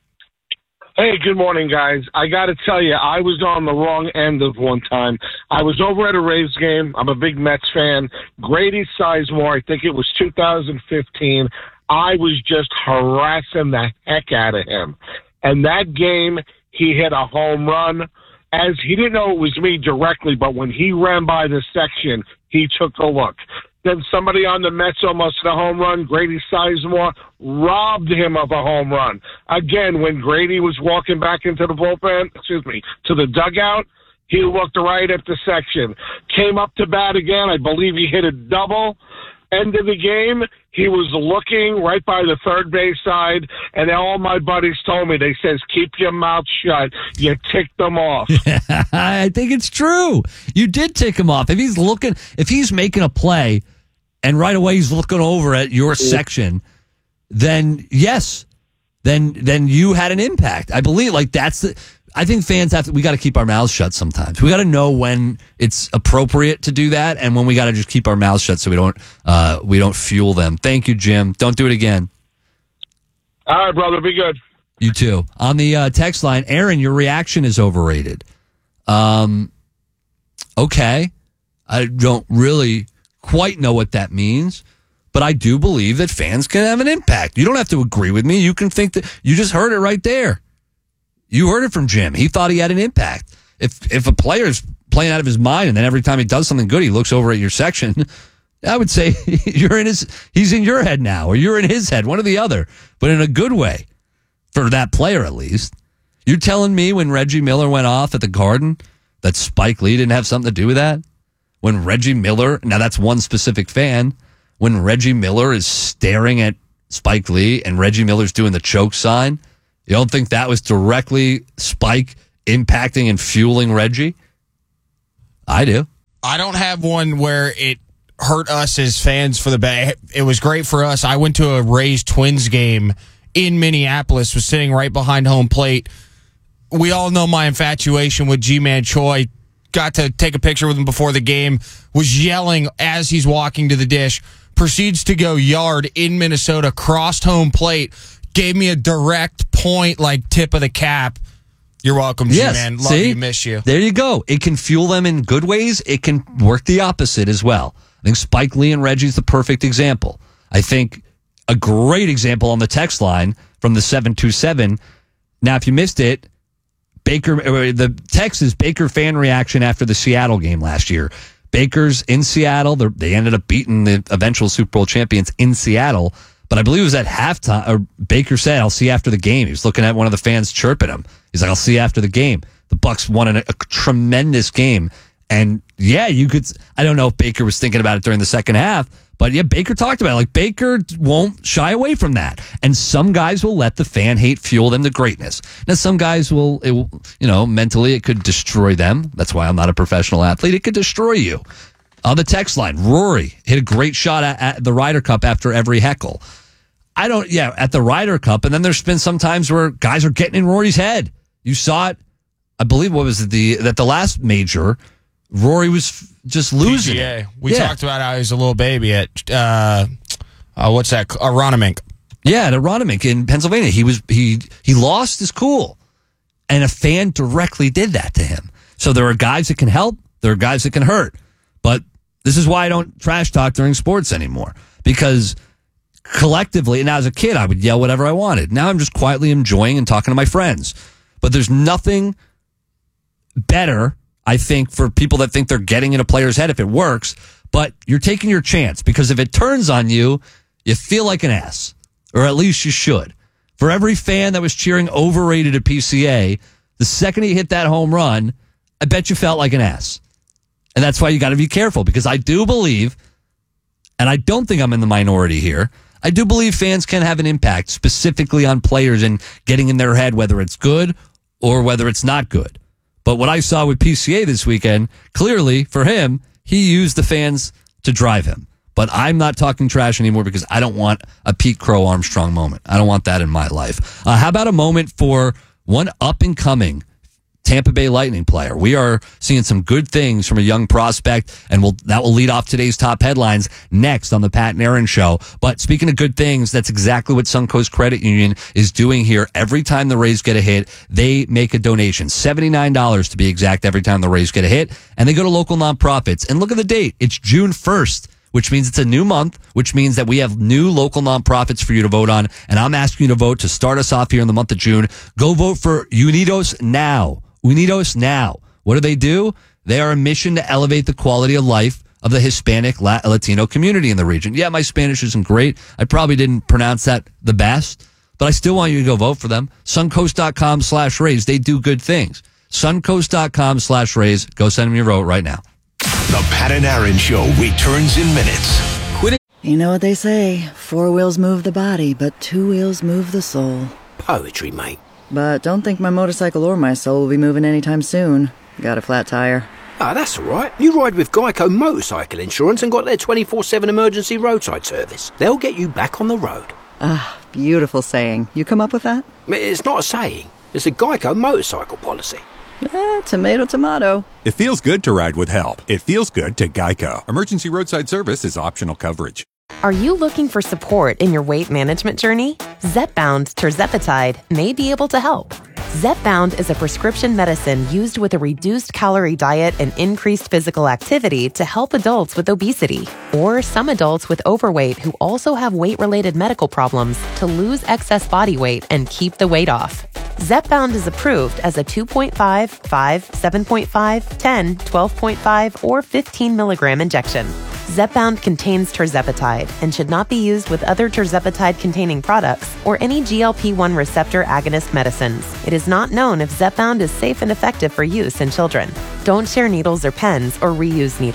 Hey, good morning, guys. I got to tell you, I was on the wrong end of one time. I was over at a Rays game. I'm a big Mets fan. Grady Sizemore, I think it was two thousand fifteen. I was just harassing the heck out of him. And that game, he hit a home run. As he didn't know it was me directly, but when he ran by the section, he took a look. Then somebody on the Mets almost hit a home run. Grady Sizemore robbed him of a home run. Again, when Grady was walking back into the bullpen, excuse me, to the dugout, he looked right at the section. Came up to bat again. I believe he hit a double. End of the game, he was looking right by the third base side, and all my buddies told me, they says, keep your mouth shut. You ticked them off. I think it's true. You did tick him off. If he's looking, if he's making a play, and right away he's looking over at your section, then yes, then then you had an impact. I believe like that's the. I think fans have to. We got to keep our mouths shut sometimes. We got to know when it's appropriate to do that, and when we got to just keep our mouths shut so we don't uh, we don't fuel them. Thank you, Jim. Don't do it again. All right, brother. Be good. You too. On the uh, text line, Aaron, your reaction is overrated. Um, okay, I don't really quite know what that means, but I do believe that fans can have an impact. You don't have to agree with me. You can think that you just heard it right there. You heard it from Jim. He thought he had an impact. If if a player's playing out of his mind and then every time he does something good, he looks over at your section, I would say you're in his, he's in your head now, or you're in his head, one or the other, but in a good way for that player at least. You're telling me when Reggie Miller went off at the Garden that Spike Lee didn't have something to do with that? When Reggie Miller, now that's one specific fan, when Reggie Miller is staring at Spike Lee and Reggie Miller's doing the choke sign, you don't think that was directly Spike impacting and fueling Reggie? I do. I don't have one where it hurt us as fans for the Bay. It was great for us. I went to a Rays Twins game in Minneapolis, was sitting right behind home plate. We all know my infatuation with G-Man Choi. Got to take a picture with him before the game, was yelling as he's walking to the dish, proceeds to go yard in Minnesota, crossed home plate, gave me a direct point, like tip of the cap. You're welcome, yes, G-Man. Love see? you, miss you. There you go. It can fuel them in good ways. It can work the opposite as well. I think Spike Lee and Reggie's the perfect example. I think a great example on the text line from the seven two seven. Now, if you missed it, Baker, the text is Baker fan reaction after the Seattle game last year. Baker's in Seattle. They ended up beating the eventual Super Bowl champions in Seattle. But I believe it was at halftime, or Baker said, I'll see you after the game. He was looking at one of the fans chirping him. He's like, I'll see you after the game. The Bucs won a, a tremendous game. And yeah, you could, I don't know if Baker was thinking about it during the second half, but yeah, Baker talked about it. Like, Baker won't shy away from that. And some guys will let the fan hate fuel them to greatness. Now, some guys will, it will, you know, mentally it could destroy them. That's why I'm not a professional athlete. It could destroy you. On the text line, Rory hit a great shot at, at the Ryder Cup after every heckle. I don't, yeah, at the Ryder Cup. And then there's been some times where guys are getting in Rory's head. You saw it, I believe, what was it, the, that the last major, Rory was f- just losing P G A. it. We yeah. talked about how he was a little baby at, uh, uh, what's that, Aronimink. Yeah, at Aronimink in Pennsylvania. He was, he, he lost his cool. And a fan directly did that to him. So there are guys that can help. There are guys that can hurt. But this is why I don't trash talk during sports anymore. Because collectively, and as a kid, I would yell whatever I wanted. Now I'm just quietly enjoying and talking to my friends. But there's nothing better, I think, for people that think they're getting in a player's head if it works. But you're taking your chance, because if it turns on you, you feel like an ass. Or at least you should. For every fan that was cheering overrated at P C A, the second he hit that home run, I bet you felt like an ass. And that's why you got to be careful, because I do believe, and I don't think I'm in the minority here, I do believe fans can have an impact specifically on players and getting in their head, whether it's good or whether it's not good. But what I saw with P C A this weekend, clearly for him, he used the fans to drive him. But I'm not talking trash anymore, because I don't want a Pete Crow Armstrong moment. I don't want that in my life. Uh, how about a moment for one up-and-coming Tampa Bay Lightning player? We are seeing some good things from a young prospect, and we'll, that will lead off today's top headlines next on the Pat and Aaron Show. But speaking of good things, that's exactly what Suncoast Credit Union is doing here. Every time the Rays get a hit, they make a donation, seventy-nine dollars to be exact, every time the Rays get a hit, and they go to local nonprofits. And look at the date. It's June first. Which means it's a new month, which means that we have new local nonprofits for you to vote on. And I'm asking you to vote to start us off here in the month of June. Go vote for Unidos Now. Unidos Now. What do they do? They are a mission to elevate the quality of life of the Hispanic Latino community in the region. Yeah, my Spanish isn't great. I probably didn't pronounce that the best, but I still want you to go vote for them. Suncoast.com slash Rays. They do good things. Suncoast.com slash Rays. Go send them your vote right now. The Pat and Aaron Show returns in minutes. Quit it. You know what they say, four wheels move the body, but two wheels move the soul. Poetry, mate. But don't think my motorcycle or my soul will be moving anytime soon. Got a flat tire. Ah, that's all right. You ride with Geico Motorcycle Insurance and got their twenty-four seven emergency roadside service. They'll get you back on the road. Ah, beautiful saying. You come up with that? It's not a saying. It's a Geico motorcycle policy. Eh, tomato, tomato. It feels good to ride with help. It feels good to Geico. Emergency roadside service is optional coverage. Are you looking for support in your weight management journey? Zepbound tirzepatide may be able to help. Zepbound is a prescription medicine used with a reduced calorie diet and increased physical activity to help adults with obesity or some adults with overweight who also have weight-related medical problems to lose excess body weight and keep the weight off. Zepbound is approved as a two point five, five, seven point five, ten, twelve point five, or fifteen milligram injection. Zepbound contains tirzepatide and should not be used with other tirzepatide-containing products or any G L P one receptor agonist medicines. It is not known if Zepbound is safe and effective for use in children. Don't share needles or pens or reuse needles.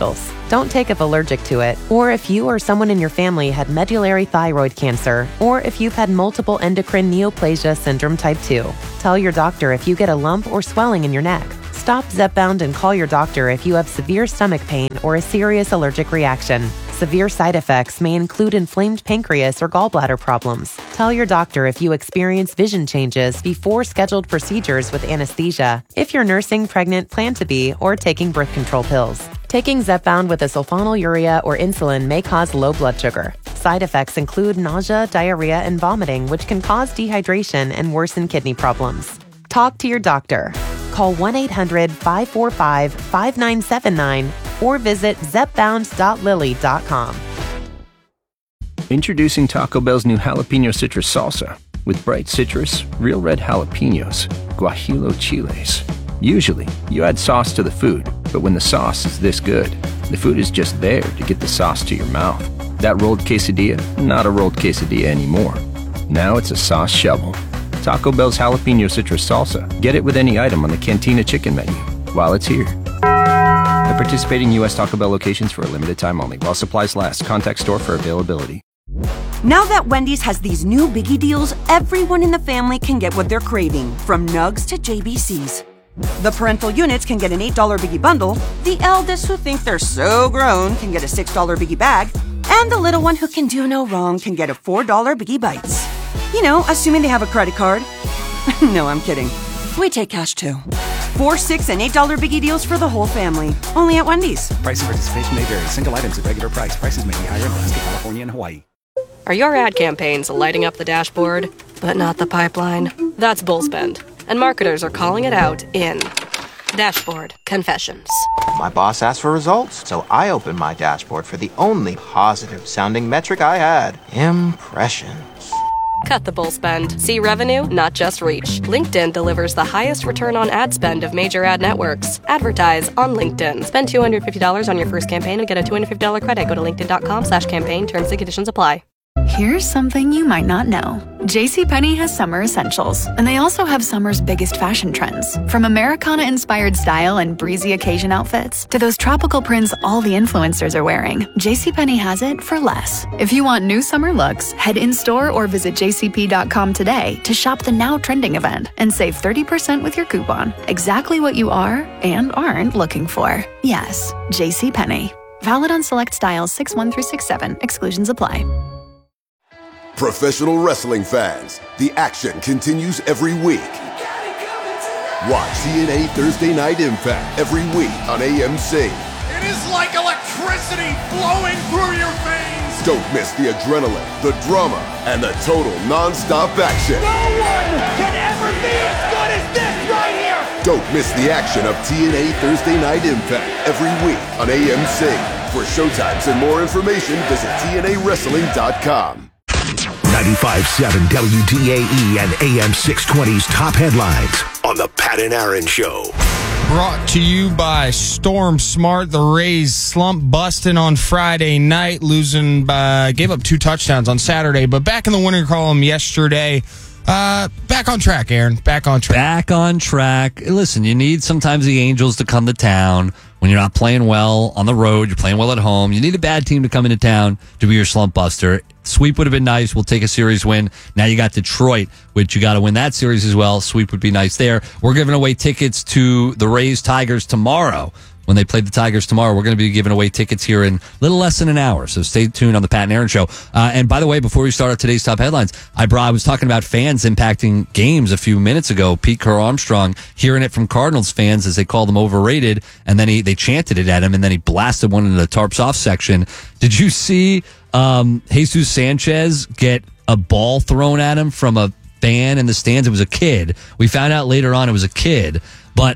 Don't take if allergic to it, or if you or someone in your family had medullary thyroid cancer, or if you've had multiple endocrine neoplasia syndrome type two. Tell your doctor if you get a lump or swelling in your neck. Stop Zepbound and call your doctor if you have severe stomach pain or a serious allergic reaction. Severe side effects may include inflamed pancreas or gallbladder problems. Tell your doctor if you experience vision changes before scheduled procedures with anesthesia, if you're nursing, pregnant, plan to be, or taking birth control pills. Taking Zepbound with a sulfonylurea or insulin may cause low blood sugar. Side effects include nausea, diarrhea, and vomiting, which can cause dehydration and worsen kidney problems. Talk to your doctor. Call one eight hundred five four five five nine seven nine or visit zepbound dot lilly dot com. Introducing Taco Bell's new jalapeno citrus salsa with bright citrus, real red jalapenos, guajillo chiles. Usually, you add sauce to the food, but when the sauce is this good, the food is just there to get the sauce to your mouth. That rolled quesadilla, not a rolled quesadilla anymore. Now it's a sauce shovel. Taco Bell's jalapeno citrus salsa. Get it with any item on the Cantina chicken menu while it's here. At participating U S Taco Bell locations for a limited time only. While supplies last. Contact store for availability. Now that Wendy's has these new biggie deals, everyone in the family can get what they're craving, from nugs to J B Cs. The parental units can get an eight dollar biggie bundle, the eldest who think they're so grown can get a six dollar biggie bag, and the little one who can do no wrong can get a four dollar biggie bites. You know, assuming they have a credit card. No, I'm kidding. We take cash too. Four, six, and eight dollar biggie deals for the whole family. Only at Wendy's. Price and participation may vary. Single items at regular price. Prices may be higher in Alaska, California, and Hawaii. Are your ad campaigns lighting up the dashboard, but not the pipeline? That's bullspend, and marketers are calling it out in Dashboard Confessions. My boss asked for results, so I opened my dashboard for the only positive sounding metric I had: impressions. Cut the bull spend. See revenue, not just reach. LinkedIn delivers the highest return on ad spend of major ad networks. Advertise on LinkedIn. Spend two hundred fifty dollars on your first campaign and get a two hundred fifty dollars credit. Go to linkedin.com slash campaign. Terms and conditions apply. Here's something you might not know. JCPenney has summer essentials, and they also have summer's biggest fashion trends. From Americana-inspired style and breezy occasion outfits to those tropical prints all the influencers are wearing, JCPenney has it for less. If you want new summer looks, head in-store or visit j c p dot com today to shop the now trending event and save thirty percent with your coupon. Exactly what you are and aren't looking for. Yes, JCPenney. Valid on select styles six one through six seven. Exclusions apply. Professional wrestling fans, the action continues every week. Watch T N A Thursday Night Impact every week on A M C. It is like electricity flowing through your veins. Don't miss the adrenaline, the drama, and the total non-stop action. No one can ever be as good as this right here. Don't miss the action of T N A Thursday Night Impact every week on A M C. For showtimes and more information, visit T N A wrestling dot com. ninety-five point seven W D A E and A M six twenty's top headlines on the Pat and Aaron Show. Brought to you by Storm Smart. The Rays slump busting on Friday night, losing by, gave up two touchdowns on Saturday, but back in the winning column yesterday. Uh, back on track, Aaron. Back on track. Back on track. Listen, you need sometimes the Angels to come to town when you're not playing well on the road. You're playing well at home. You need a bad team to come into town to be your slump buster. Sweep would have been nice. We'll take a series win. Now you got Detroit, which you got to win that series as well. Sweep would be nice there. We're giving away tickets to the Rays Tigers tomorrow. When they play the Tigers tomorrow, we're going to be giving away tickets here in a little less than an hour. So stay tuned on the Pat and Aaron Show. Uh, and by the way, before we start today's top headlines, I brought, I was talking about fans impacting games a few minutes ago. Pete Kerr Armstrong hearing it from Cardinals fans as they called him overrated, and then he they chanted it at him, and then he blasted one into the tarps off section. Did you see um, Jesus Sanchez get a ball thrown at him from a fan in the stands? It was a kid. We found out later on it was a kid, but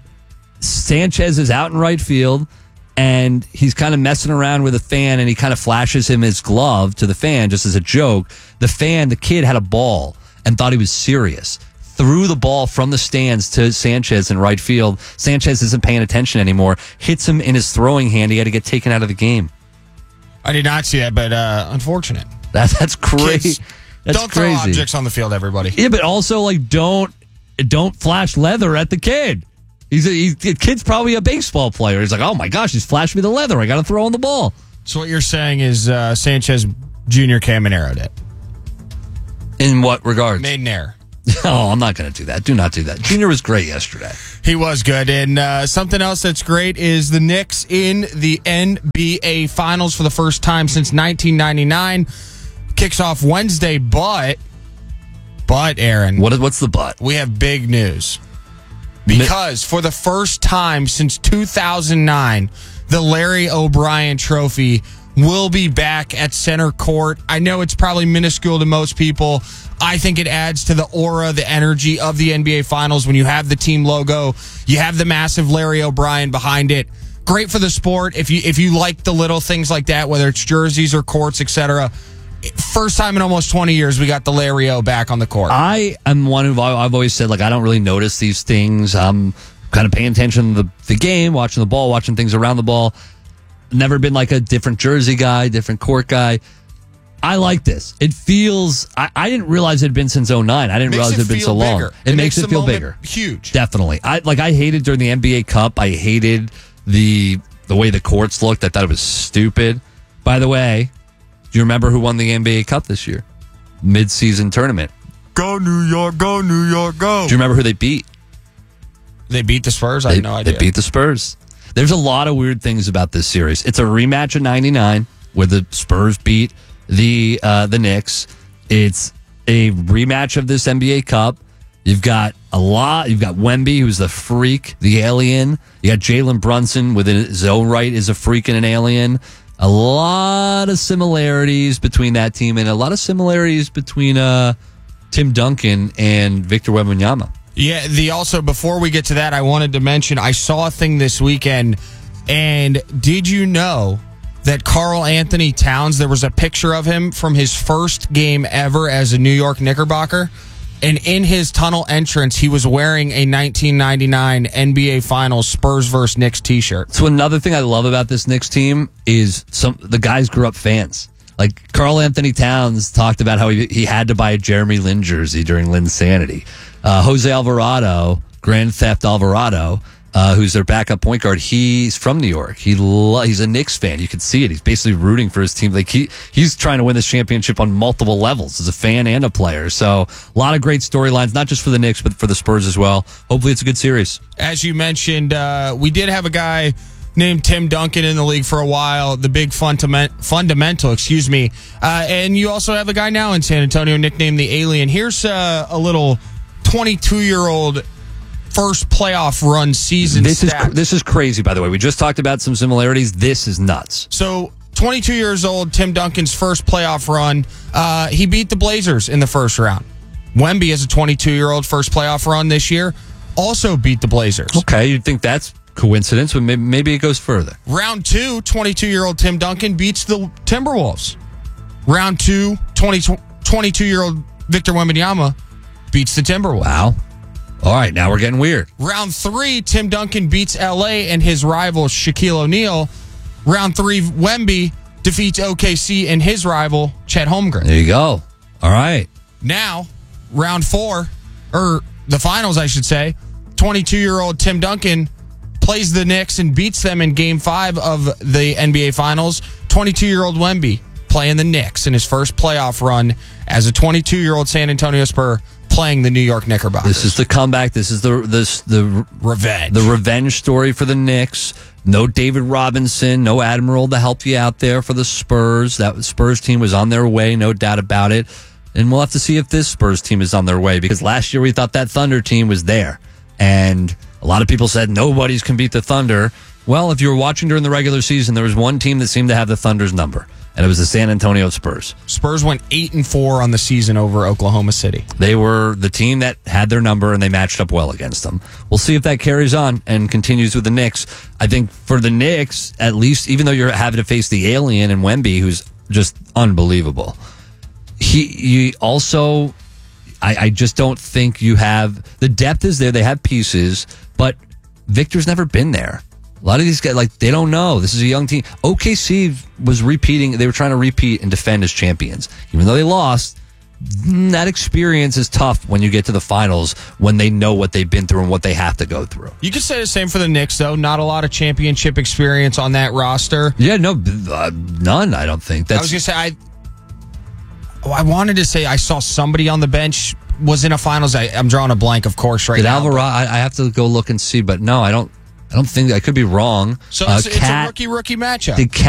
Sanchez is out in right field, and he's kind of messing around with a fan, and he kind of flashes him his glove to the fan just as a joke. The fan, the kid, had a ball and thought he was serious. Threw the ball from the stands to Sanchez in right field. Sanchez isn't paying attention anymore. Hits him in his throwing hand. He had to get taken out of the game. I did not see that, but uh, unfortunate. That, that's crazy. That's don't crazy. throw objects on the field, everybody. Yeah, but also, like, don't don't flash leather at the kid. He's a, he's, the kid's probably a baseball player. He's like, oh my gosh, he's flashed me the leather. I got to throw on the ball. So what you're saying is uh, Sanchez Junior Camaro'd it. In what regards? Made an error. Oh, I'm not going to do that. Do not do that. Junior was great yesterday. He was good. And uh, something else that's great is the Knicks in the N B A Finals for the first time since nineteen ninety-nine. Kicks off Wednesday, but, but Aaron. What, what's the but? We have big news. Because for the first time since two thousand nine, the Larry O'Brien Trophy will be back at center court. I know it's probably minuscule to most people. I think it adds to the aura, the energy of the N B A Finals when you have the team logo, you have the massive Larry O'Brien behind it. Great for the sport if you if you like the little things like that, whether it's jerseys or courts, et cetera. First time in almost twenty years we got the Larry O back on the court. I am one who I've always said, like, I don't really notice these things. I'm kind of paying attention to the, the game, watching the ball, watching things around the ball. Never been like a different jersey guy, different court guy. I like this. It feels, I, I didn't realize it had been since oh nine. I didn't Makes realize it it had been feel so long. bigger. It, It makes, makes it the feel moment bigger. huge. Definitely. I like I hated during the N B A Cup. I hated the the way the courts looked. I thought it was stupid. By the way, do you remember who won the N B A Cup this year? Mid-season tournament. Go New York, go New York, go. Do you remember who they beat? They beat the Spurs? I They, have no idea. they beat the Spurs. There's a lot of weird things about this series. It's a rematch of ninety-nine where the Spurs beat the uh, the Knicks. It's a rematch of this N B A Cup. You've got a lot. You've got Wemby, who's the freak, the alien. You got Jalen Brunson, within his own right, is a freak and an alien. A lot of similarities between that team and a lot of similarities between uh, Tim Duncan and Victor Wembanyama. Yeah, the also, before we get to that, I wanted to mention, I saw a thing this weekend, and did you know that Karl Anthony Towns, there was a picture of him from his first game ever as a New York Knickerbocker, and in his tunnel entrance, he was wearing a nineteen ninety-nine N B A Finals Spurs versus Knicks t-shirt. So another thing I love about this Knicks team is some the guys grew up fans. Like Karl Anthony Towns talked about how he, he had to buy a Jeremy Lin jersey during Linsanity. Uh, Jose Alvarado, Grand Theft Alvarado, uh, who's their backup point guard, he's from New York. He lo- he's a Knicks fan. You can see it. He's basically rooting for his team. Like he he's trying to win this championship on multiple levels as a fan and a player. So a lot of great storylines, not just for the Knicks, but for the Spurs as well. Hopefully it's a good series. As you mentioned, uh, we did have a guy named Tim Duncan in the league for a while, the big fundament, fundamental, excuse me. Uh, and you also have a guy now in San Antonio nicknamed the Alien. Here's uh, a little twenty-two-year-old first playoff run season This stat. is this is crazy, by the way. We just talked about some similarities. This is nuts. So, twenty-two years old, Tim Duncan's first playoff run, uh, he beat the Blazers in the first round. Wemby, as a twenty-two-year-old first playoff run this year, also beat the Blazers. Okay, you'd think that's coincidence, but maybe, maybe it goes further. Round two, twenty-two-year-old Tim Duncan beats the Timberwolves. Round two, twenty, twenty-two-year-old Victor Wembanyama beats the Timberwolves. Wow. All right, now we're getting weird. Round three, Tim Duncan beats L A and his rival Shaquille O'Neal. Round three, Wemby defeats O K C and his rival Chet Holmgren. There you go. All right. Now, round four, or the finals, I should say, twenty-two-year-old Tim Duncan plays the Knicks and beats them in game five of the N B A Finals. twenty-two-year-old Wemby playing the Knicks in his first playoff run as a twenty-two-year-old San Antonio Spur playing the New York Knickerbockers. This is the comeback. This is the this the revenge. The revenge story for the Knicks. No David Robinson, no Admiral to help you out there for the Spurs. That Spurs team was on their way, no doubt about it. And we'll have to see if this Spurs team is on their way, because last year we thought that Thunder team was there. And a lot of people said nobody's can beat the Thunder. Well, if you were watching during the regular season, there was one team that seemed to have the Thunder's number, and it was the San Antonio Spurs. Spurs went eight and four on the season over Oklahoma City. They were the team that had their number, and they matched up well against them. We'll see if that carries on and continues with the Knicks. I think for the Knicks, at least, even though you're having to face the alien and Wemby, who's just unbelievable, he you also, I, I just don't think you have the depth is there. They have pieces, but Victor's never been there. A lot of these guys, like, they don't know. This is a young team. O K C was repeating. They were trying to repeat and defend as champions. Even though they lost, that experience is tough when you get to the finals when they know what they've been through and what they have to go through. You could say the same for the Knicks, though. Not a lot of championship experience on that roster. Yeah, no, uh, none, I don't think. That's, I was going to say, I, oh, I wanted to say I saw somebody on the bench was in a finals. I, I'm drawing a blank, of course, right did now. Alvarado, I, I have to go look and see, but no, I don't. I don't think I could be wrong. So uh, it's, it's Cat, a rookie-rookie matchup. Did Cat